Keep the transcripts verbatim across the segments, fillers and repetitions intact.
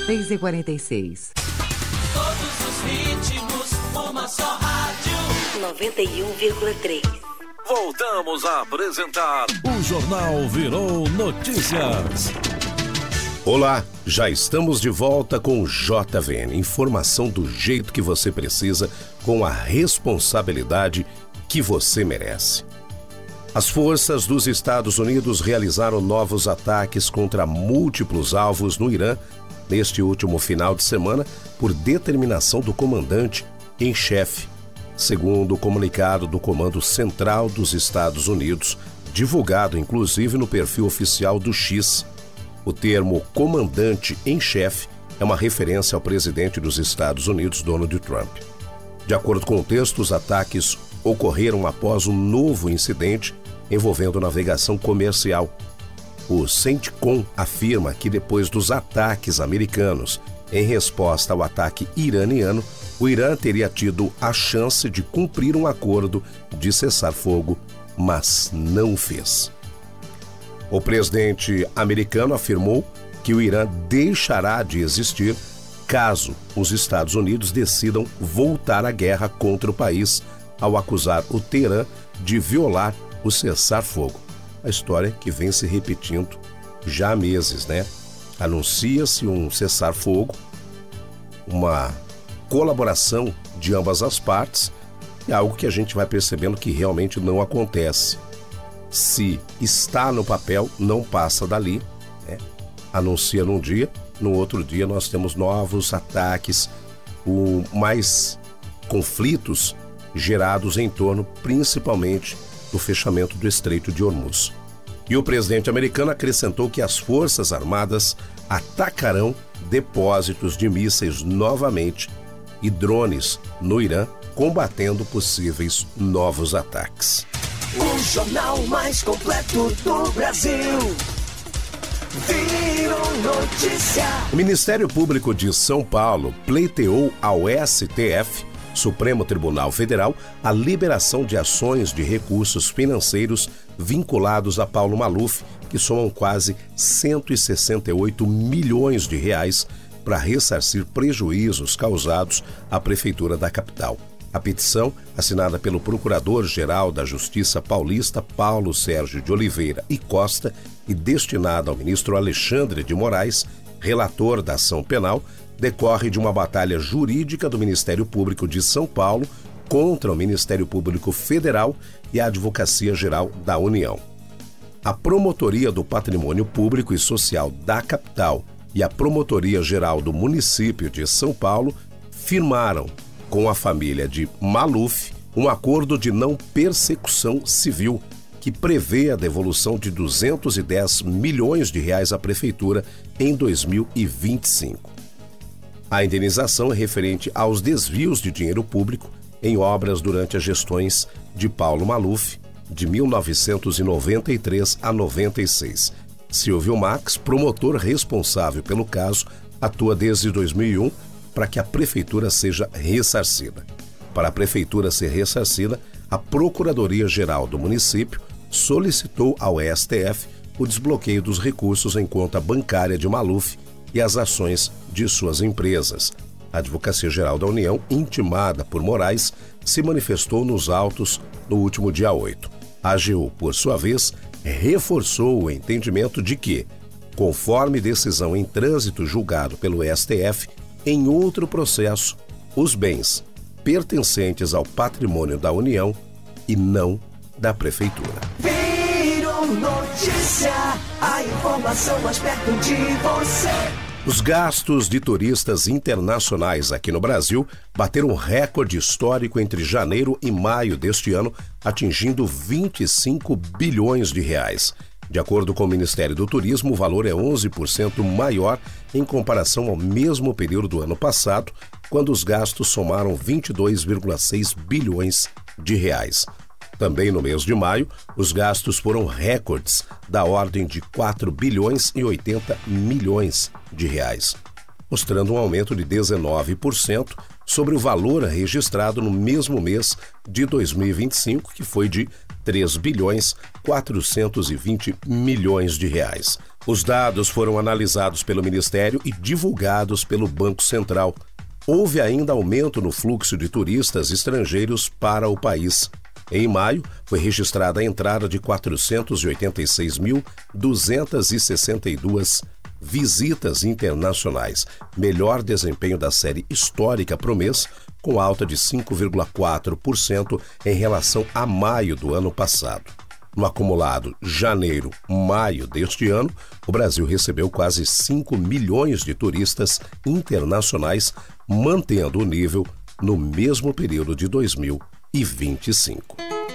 seis e quarenta e seis. Todos os ritmos, uma só rádio. noventa e um vírgula três. Voltamos a apresentar o Jornal Virou Notícias. Olá, já estamos de volta com o J V N. Informação do jeito que você precisa, com a responsabilidade que você merece. As forças dos Estados Unidos realizaram novos ataques contra múltiplos alvos no Irã neste último final de semana por determinação do comandante em chefe, segundo o comunicado do Comando Central dos Estados Unidos, divulgado inclusive no perfil oficial do X. O termo comandante em chefe é uma referência ao presidente dos Estados Unidos, Donald Trump. De acordo com o texto, os ataques ocorreram após um novo incidente envolvendo navegação comercial. O CENTCOM afirma que depois dos ataques americanos em resposta ao ataque iraniano, o Irã teria tido a chance de cumprir um acordo de cessar-fogo, mas não fez. O presidente americano afirmou que o Irã deixará de existir caso os Estados Unidos decidam voltar à guerra contra o país, ao acusar o Teherã de violar o cessar-fogo. A história que vem se repetindo já há meses, né? Anuncia-se um cessar-fogo, uma colaboração de ambas as partes, é algo que a gente vai percebendo que realmente não acontece. Se está no papel, não passa dali, né? Anuncia num dia, no outro dia nós temos novos ataques, o mais conflitos gerados em torno, principalmente, do fechamento do Estreito de Hormuz. E o presidente americano acrescentou que as Forças Armadas atacarão depósitos de mísseis novamente e drones no Irã, combatendo possíveis novos ataques. O jornal mais completo do Brasil. Virou Notícia. O Ministério Público de São Paulo pleiteou ao S T F, Supremo Tribunal Federal, a liberação de ações de recursos financeiros vinculados a Paulo Maluf, que somam quase cento e sessenta e oito milhões de reais para ressarcir prejuízos causados à Prefeitura da capital. A petição, assinada pelo Procurador-Geral da Justiça Paulista, Paulo Sérgio de Oliveira e Costa, e destinada ao ministro Alexandre de Moraes, relator da ação penal, decorre de uma batalha jurídica do Ministério Público de São Paulo contra o Ministério Público Federal e a Advocacia Geral da União. A Promotoria do Patrimônio Público e Social da capital e a Promotoria Geral do Município de São Paulo firmaram com a família de Maluf um acordo de não persecução civil que prevê a devolução de duzentos e dez milhões de reais à Prefeitura em dois mil e vinte e cinco. A indenização é referente aos desvios de dinheiro público em obras durante as gestões de Paulo Maluf, de mil novecentos e noventa e três a noventa e seis. Silvio Max, promotor responsável pelo caso, atua desde dois mil e um para que a Prefeitura seja ressarcida. Para a Prefeitura ser ressarcida, a Procuradoria-Geral do município solicitou ao S T F o desbloqueio dos recursos em conta bancária de Maluf e as ações de suas empresas. A Advocacia Geral da União, intimada por Moraes, se manifestou nos autos no último dia oito. A AGU, por sua vez, reforçou o entendimento de que, conforme decisão em trânsito julgado pelo S T F, em outro processo, os bens pertencentes ao patrimônio da União e não da Prefeitura. Virou Notícia, a informação mais perto de você. Os gastos de turistas internacionais aqui no Brasil bateram um recorde histórico entre janeiro e maio deste ano, atingindo vinte e cinco bilhões de reais. De acordo com o Ministério do Turismo, o valor é onze por cento maior em comparação ao mesmo período do ano passado, quando os gastos somaram vinte e dois vírgula seis bilhões de reais. Também no mês de maio, os gastos foram recordes da ordem de quatro bilhões e oitenta milhões de reais, mostrando um aumento de dezenove por cento sobre o valor registrado no mesmo mês de dois mil e vinte e cinco, que foi de três bilhões quatrocentos e vinte milhões de reais. Os dados foram analisados pelo Ministério e divulgados pelo Banco Central. Houve ainda aumento no fluxo de turistas estrangeiros para o país. Em maio, foi registrada a entrada de quatrocentos e oitenta e seis mil, duzentas e sessenta e duas visitas internacionais, melhor desempenho da série histórica para o mês, com alta de cinco vírgula quatro por cento em relação a maio do ano passado. No acumulado janeiro-maio deste ano, o Brasil recebeu quase cinco milhões de turistas internacionais, mantendo o nível no mesmo período de dois mil e vinte e cinco.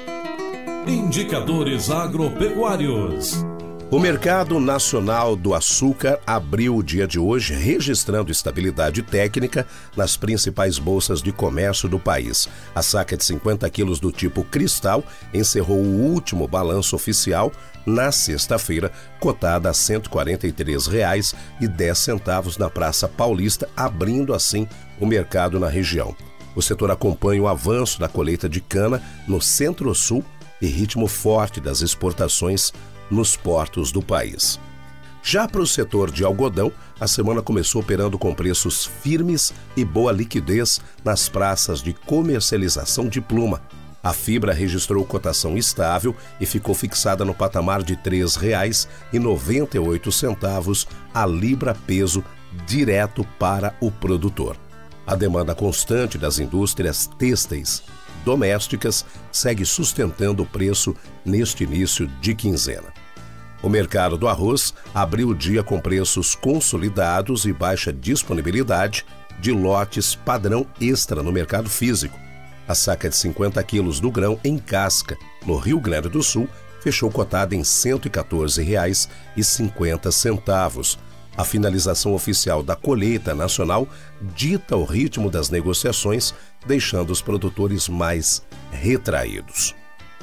Indicadores agropecuários. O mercado nacional do açúcar abriu o dia de hoje registrando estabilidade técnica nas principais bolsas de comércio do país. A saca de cinquenta quilos do tipo cristal encerrou o último balanço oficial na sexta-feira, cotada a cento e quarenta e três reais e dez centavos na Praça Paulista, abrindo assim o mercado na região. O setor acompanha o avanço da colheita de cana no Centro-Sul e ritmo forte das exportações nos portos do país. Já para o setor de algodão, a semana começou operando com preços firmes e boa liquidez nas praças de comercialização de pluma. A fibra registrou cotação estável e ficou fixada no patamar de três reais e noventa e oito centavos a libra peso direto para o produtor. A demanda constante das indústrias têxteis domésticas segue sustentando o preço neste início de quinzena. O mercado do arroz abriu o dia com preços consolidados e baixa disponibilidade de lotes padrão extra no mercado físico. A saca de cinquenta quilos do grão em casca, no Rio Grande do Sul, fechou cotada em cento e quatorze reais e cinquenta centavos. A finalização oficial da colheita nacional dita o ritmo das negociações, deixando os produtores mais retraídos.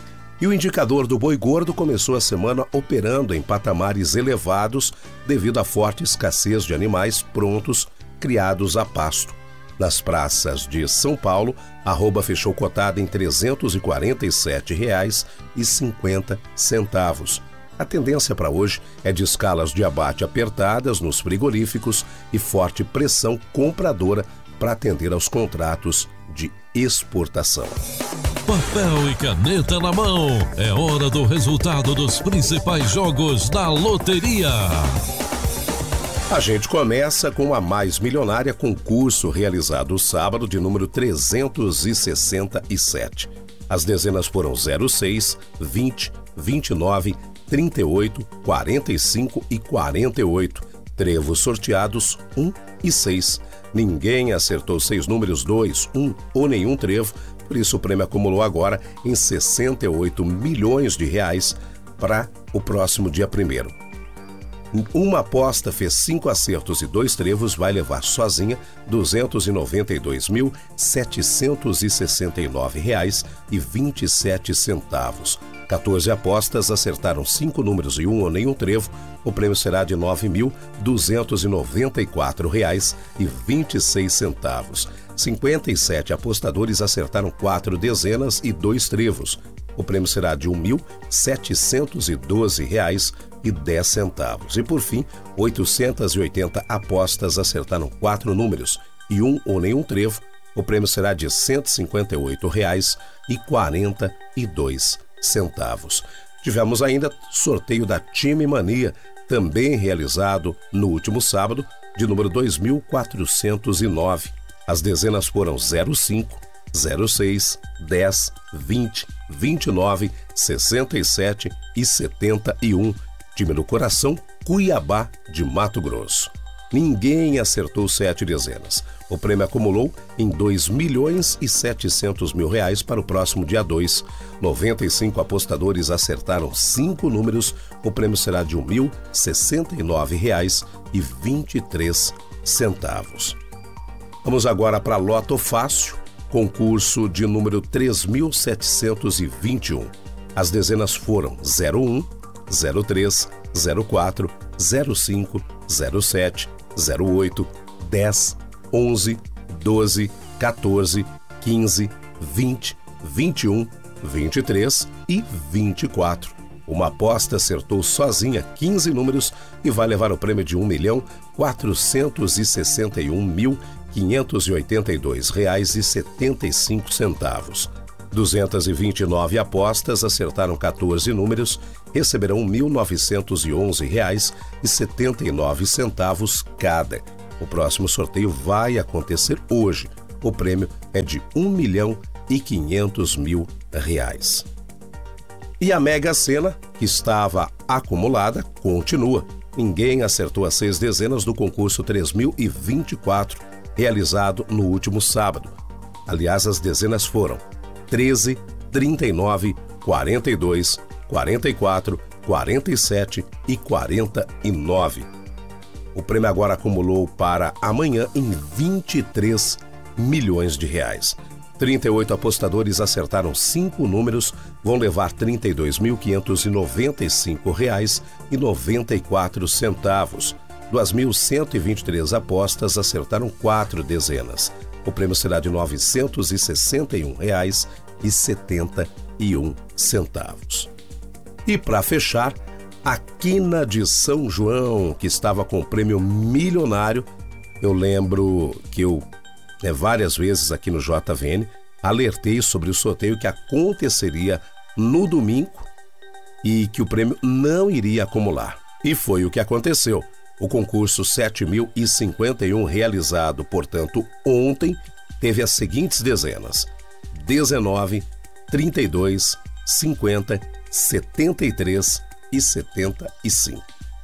E o indicador do boi gordo começou a semana operando em patamares elevados devido à forte escassez de animais prontos criados a pasto. Nas praças de São Paulo, a arroba fechou cotada em trezentos e quarenta e sete reais e cinquenta centavos. A tendência para hoje é de escalas de abate apertadas nos frigoríficos e forte pressão compradora para atender aos contratos de exportação. Papel e caneta na mão. É hora do resultado dos principais jogos da loteria. A gente começa com a Mais Milionária, concurso realizado sábado de número trezentos e sessenta e sete. As dezenas foram zero seis, vinte, vinte e nove, trinta e oito, quarenta e cinco e quarenta e oito. Trevos sorteados um e seis. Ninguém acertou seis números dois, um ou nenhum trevo, por isso o prêmio acumulou agora em sessenta e oito milhões de reais para o próximo dia primeiro. Uma aposta fez cinco acertos e dois trevos, vai levar sozinha duzentos e noventa e dois mil, setecentos e sessenta e nove reais e vinte e sete centavos. quatorze apostas acertaram cinco números e um ou nenhum trevo. O prêmio será de nove mil, duzentos e noventa e quatro reais e vinte e seis centavos. cinquenta e sete apostadores acertaram quatro dezenas e dois trevos. O prêmio será de um mil, setecentos e doze reais e dez centavos. E por fim, oitocentas e oitenta apostas acertaram quatro números e um ou nenhum trevo. O prêmio será de cento e cinquenta e oito reais e quarenta e dois centavos. Tivemos ainda sorteio da Time Mania, também realizado no último sábado, de número dois mil quatrocentos e nove. As dezenas foram zero cinco, zero seis, dez, vinte, vinte e nove, sessenta e sete e setenta e um. Time do Coração, Cuiabá de Mato Grosso. Ninguém acertou sete dezenas. O prêmio acumulou em dois milhões e setecentos mil reais para o próximo dia dois. noventa e cinco apostadores acertaram cinco números. O prêmio será de um mil, sessenta e nove reais e vinte e três centavos. Vamos agora para Loto Fácil, concurso de número três mil setecentos e vinte e um. As dezenas foram zero um, zero três, zero quatro, zero cinco, zero sete, zero oito, dez, onze, doze, quatorze, quinze, vinte, vinte e um, vinte e três e vinte e quatro. Uma aposta acertou sozinha quinze números e vai levar o prêmio de um milhão quatrocentos e sessenta e um mil quinhentos e oitenta e dois reais e setenta e cinco centavos. duzentas e vinte e nove apostas acertaram quatorze números, receberão mil novecentos e onze reais e setenta e nove centavos cada. O próximo sorteio vai acontecer hoje. O prêmio é de um milhão e quinhentos mil reais. E a Mega Sena, que estava acumulada, continua. Ninguém acertou as seis dezenas do concurso três mil e vinte e quatro, realizado no último sábado. Aliás, as dezenas foram treze, trinta e nove, quarenta e dois, quarenta e quatro, quarenta e sete e quarenta e nove. O prêmio agora acumulou para amanhã em vinte e três milhões de reais. trinta e oito apostadores acertaram cinco números, vão levar trinta e dois mil quinhentos e noventa e cinco reais e noventa e quatro centavos. duas mil cento e vinte e três apostas acertaram quatro dezenas. O prêmio será de novecentos e sessenta e um reais e setenta e um centavos. E para fechar, a Quina de São João, que estava com o prêmio milionário. Eu lembro que eu, né, várias vezes aqui no J V N, alertei sobre o sorteio que aconteceria no domingo e que o prêmio não iria acumular. E foi o que aconteceu. O concurso sete mil e cinquenta e um, realizado, portanto, ontem, teve as seguintes dezenas: dezenove, trinta e dois, cinquenta, setenta e três e setenta e cinco.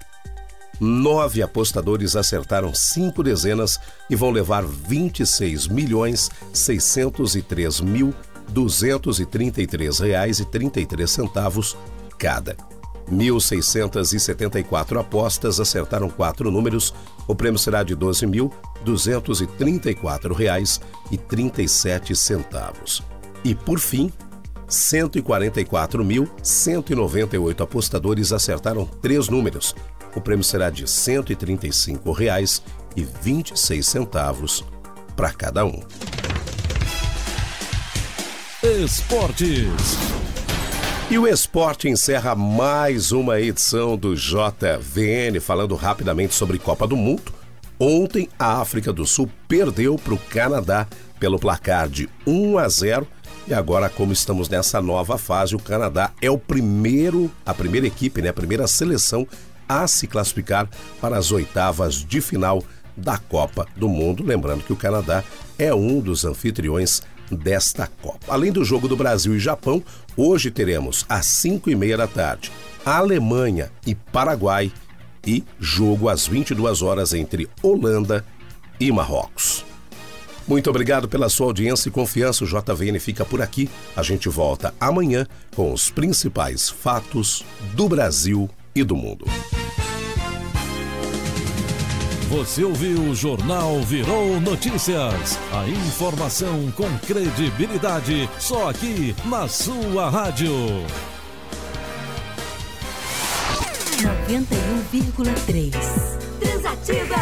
Nove apostadores acertaram cinco dezenas e vão levar vinte e seis milhões seiscentos e três mil duzentos e trinta e três reais e trinta e três centavos cada. mil seiscentos e setenta e quatro apostas acertaram quatro números. O prêmio será de doze mil duzentos e trinta e quatro reais e trinta e sete centavos. E por fim, cento e quarenta e quatro mil cento e noventa e oito apostadores acertaram três números. O prêmio será de cento e trinta e cinco reais e vinte e seis centavos para cada um. Esportes. E o esporte encerra mais uma edição do J V N, falando rapidamente sobre Copa do Mundo. Ontem, a África do Sul perdeu para o Canadá pelo placar de um a zero. E agora, como estamos nessa nova fase, o Canadá é o primeiro, a primeira equipe, né, a primeira seleção a se classificar para as oitavas de final da Copa do Mundo. Lembrando que o Canadá é um dos anfitriões desta Copa. Além do jogo do Brasil e Japão, hoje teremos às cinco e meia da tarde Alemanha e Paraguai e jogo às vinte e duas horas entre Holanda e Marrocos. Muito obrigado pela sua audiência e confiança. O J V N fica por aqui. A gente volta amanhã com os principais fatos do Brasil e do mundo. Você ouviu o Jornal Virou Notícias. A informação com credibilidade, só aqui na sua rádio. noventa e um vírgula três. Transativa.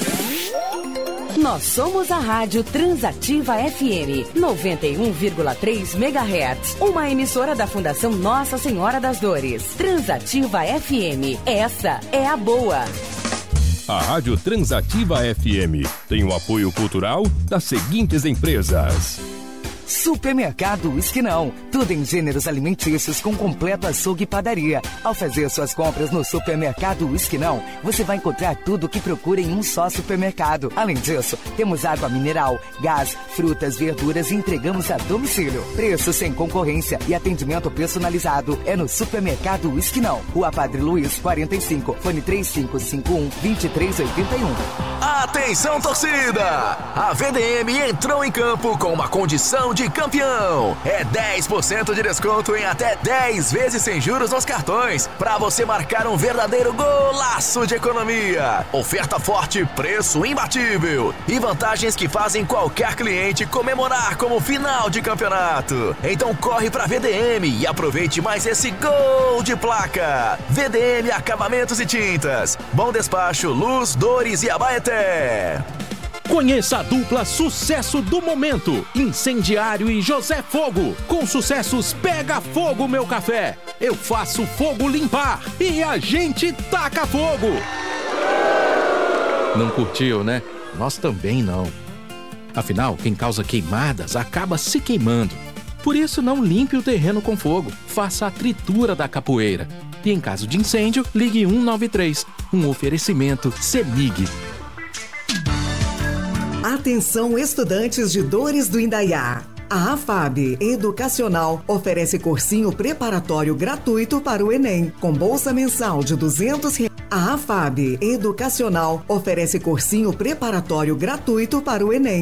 Nós somos a Rádio Transativa F M, noventa e um vírgula três megahertz, uma emissora da Fundação Nossa Senhora das Dores. Transativa F M, essa é a boa. A Rádio Transativa F M tem o apoio cultural das seguintes empresas: Supermercado Esquinão, tudo em gêneros alimentícios com completo açougue e padaria. Ao fazer suas compras no Supermercado Esquinão, você vai encontrar tudo o que procura em um só supermercado. Além disso, temos água mineral, gás, frutas, verduras e entregamos a domicílio. Preço sem concorrência e atendimento personalizado é no Supermercado Esquinão. Rua Padre Luiz, quarenta e cinco, fone três cinco cinco um, dois três oito um. Atenção, torcida! A V D M entrou em campo com uma condição de campeão. É dez por cento de desconto em até dez vezes sem juros nos cartões, para você marcar um verdadeiro golaço de economia. Oferta forte, preço imbatível e vantagens que fazem qualquer cliente comemorar como final de campeonato. Então corre pra V D M e aproveite mais esse gol de placa. V D M Acabamentos e Tintas, Bom Despacho, Luz, Dores e Abaeté. Conheça a dupla sucesso do momento, Incendiário e José Fogo. Com sucessos Pega Fogo Meu Café, Eu Faço Fogo Limpar e A Gente Taca Fogo. Não curtiu, né? Nós também não. Afinal, quem causa queimadas acaba se queimando. Por isso, não limpe o terreno com fogo. Faça a tritura da capoeira. E em caso de incêndio, ligue um nove três. Um oferecimento CEMIG. Atenção, estudantes de Dores do Indaiá. A AFAB Educacional oferece cursinho preparatório gratuito para o Enem, com bolsa mensal de duzentos reais. A AFAB Educacional oferece cursinho preparatório gratuito para o Enem.